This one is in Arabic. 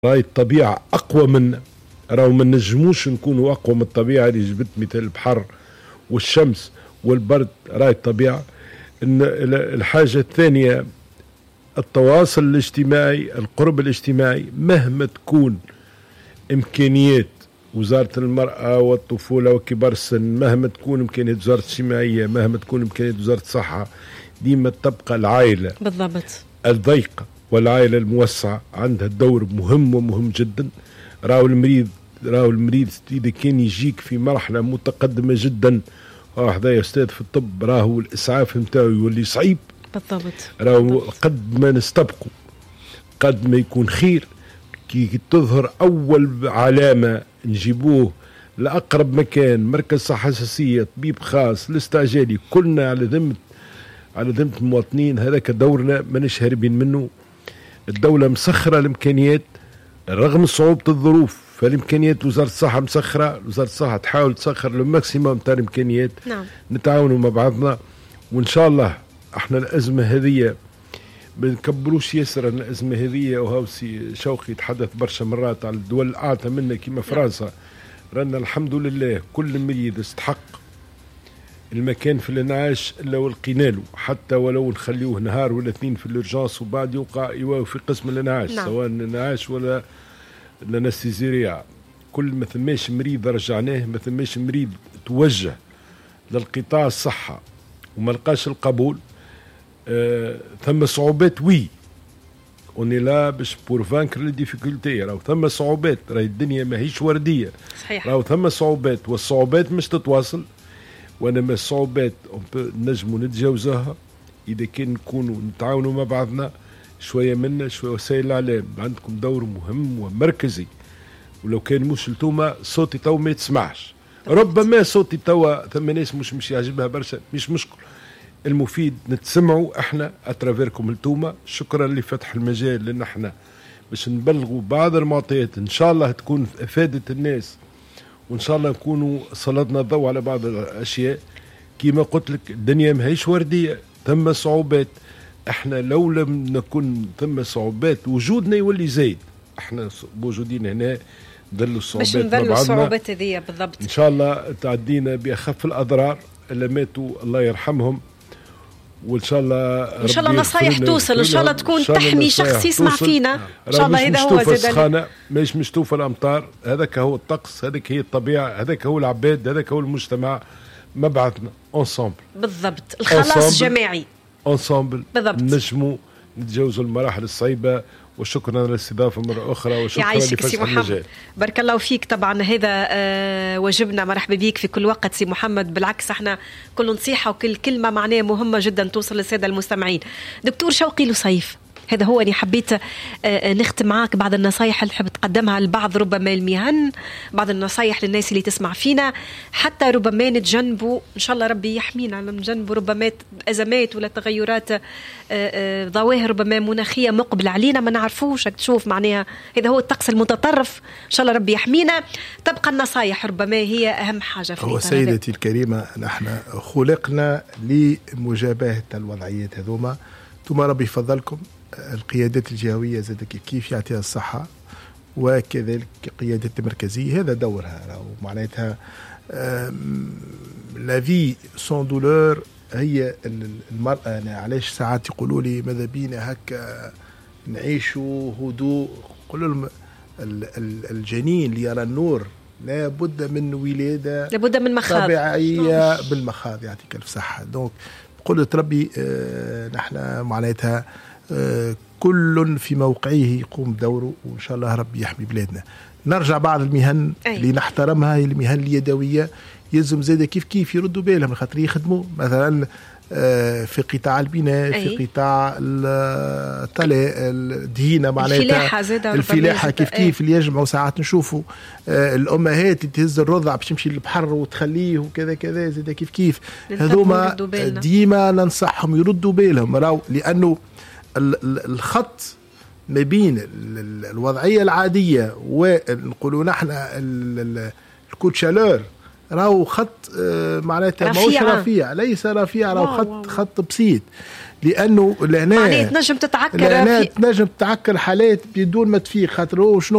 راهي الطبيعة أقوى منا، راهو ما نجموش نكونوا أقوى من الطبيعة اللي جبت مثل البحر والشمس والبرد. راهي الطبيعة. الحاجة الثانية التواصل الاجتماعي، القرب الاجتماعي، مهما تكون إمكانيات وزارة المرأة والطفولة وكبار السن، مهما تكون إمكانيات وزارة الاجتماعية، مهما تكون إمكانيات وزارة الصحة، ديما تبقى العائلة بالضبط الضيقة والعائلة الموسعة عندها دور مهم ومهم جدا. راهو المريض إذا كان يجيك في مرحلة متقدمة جدا، هذا أستاذ في الطب، راهو الإسعاف نتاعو يولي صعيب. بالضبط. راهو قد ما نستبقوا قد ما يكون خير. كي تظهر أول علامة نجيبوه لأقرب مكان، مركز صحة أساسية، طبيب خاص، الاستعجالي، كلنا على ذمة المواطنين. هذاك دورنا ماناش هاربين منه. الدولة مسخرة الإمكانيات رغم صعوبة الظروف، فالإمكانيات وزارة الصحة مسخرة، وزارة الصحة تحاول تسخر الماكسيموم تاع الإمكانيات. نعم. نتعاونوا مع بعضنا، وإن شاء الله احنا الأزمة هذه ما نكبروش ياسر. الأزمة هذه وهو سي شوقي يتحدث برشا مرات على الدول الأعتى منا كما فرنسا، رانا الحمد لله كل مريض استحق المكان في الانعاش الا ولقينا له، حتى ولو نخليوه نهار ولا اثنين في الارجانس وبعد يوقع يواو في قسم الانعاش. نعم. سواء الانعاش ولا الانستيزيريا، كل ما ثماش مريض رجعناه، ما ثماش مريض توجه للقطاع الصحة وما لقاش القبول. ثم صعوبات، وي اوني لا باش بور فانكر لي ديفيكولتي، راهو ثم صعوبات، راهي الدنيا ماهيش وردية. صحيح. راهو ثم صعوبات، والصعوبات مش تتواصل، وانما الصعوبات نجموا نتجاوزها اذا كان نكونوا نتعاونوا مع بعضنا. شويه منا شويه وسائل الاعلام عندكم دور مهم ومركزي، ولو كان مش انتوما صوتي تو ما يتسمعش. ربما صوتي توا ثم ناس مش يعجبها برشا، مش مشكل. المفيد نتسمعوا احنا اترافيركم انتوما. شكرا لفتح المجال لان احنا باش نبلغوا بعض المعطيات ان شاء الله تكون افادت الناس، وإن شاء الله نكونوا سلطنا الضوء على بعض الأشياء. كما قلت لك الدنيا ماهيش وردية، ثم صعوبات. احنا لو لم نكن ثم صعوبات وجودنا يولي زايد. احنا موجودين هنا نذلوا الصعوبات باش نذلوا الصعوبات هذه بالضبط. إن شاء الله تعدينا بأخف الأضرار. اللي ماتوا الله يرحمهم، وان شاء الله نصايح توصل، ان شاء الله تكون تحمي شخص يسمع فينا ان شاء الله. هذا هو زاد مش مشتوفة الامطار، هذاك هو الطقس، هذاك هي الطبيعه، هذاك هو العباد، هذاك هو المجتمع. مبعثنا انصامبل بالضبط، الخلاص جماعي انصامبل بالضبط، نجموا نتجاوزوا المراحل الصعيبه. وشكرا على الاستضافه مرة أخرى، وشكرا لفتح المجال. بارك الله فيك. طبعا هذا واجبنا، مرحبا بيك في كل وقت سي محمد. بالعكس احنا كل نصيحة وكل كلمة معناها مهمة جدا توصل للسادة المستمعين. دكتور شوقي لصيف، هذا هو اللي حبيت نختم معاك بعض النصايح اللي تحب تقدمها لبعض ربما المهن، بعض النصايح للناس اللي تسمع فينا، حتى ربما نتجنبوا إن شاء الله ربي يحمينا نتجنبوا ربما أزمات ولا تغيرات ظواهر ربما مناخية مقبل علينا ما نعرفوش. تشوف معناها هذا هو الطقس المتطرف، إن شاء الله ربي يحمينا. تبقى النصايح ربما هي أهم حاجة في هو سيدتي الكريمة، نحن خلقنا لمجابهة الوضعيات هذوما. ثم ربي يفضلكم القيادات الجهوية زاد كيف يعطيها الصحة، وكذلك قيادة المركزية هذا دورها. معناتها لا في سون دولور هي المرأة. أنا علاش ساعات يقولوا لي ماذا بينا هكا نعيشوا هدوء، قولوا الجنين اللي يرى النور لابد من ولادة، لابد من مخاض طبيعية بالمخاض. يعطيك الف صحة. دونك قلت ربي نحن معناتها كل في موقعه يقوم بدوره، وإن شاء الله ربي يحمي بلادنا. نرجع بعض المهن اللي نحترمها، هي المهن اليدوية، يلزم زاده كيف يردوا بالهم خاطر يخدموا مثلا في قطاع البناء، في قطاع الطلاء، الدهينة، معناتها الفلاحة كيف اللي يجمعوا. ساعات نشوفوا الأمهات تهز الرضع باش تمشي للبحر وتخليه وكذا كذا، زاده كيف هذوما ديما ننصحهم يردوا بالهم، راو لأنه الخط ما بين الوضعية العادية ونقولوا نحن الكوتشالور راهو خط معناتها ماهوش رفيع، ليس رفيع، راهو خط بسيط. لانه معناها تنجم تتعكر تنجم تتعكر حالات بدون ما تفيق، خاطر هو شنو